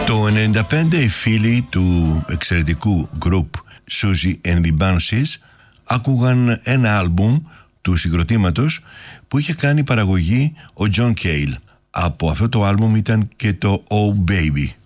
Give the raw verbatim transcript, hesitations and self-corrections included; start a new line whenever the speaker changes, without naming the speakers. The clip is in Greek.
Το ενενήντα πέντε οι φίλοι του εξαιρετικού group Susie and the Banshees άκουγαν ένα άλμπουμ του συγκροτήματος που είχε κάνει παραγωγή ο John Cale. Από αυτό το άλμπουμ ήταν και το Oh Baby.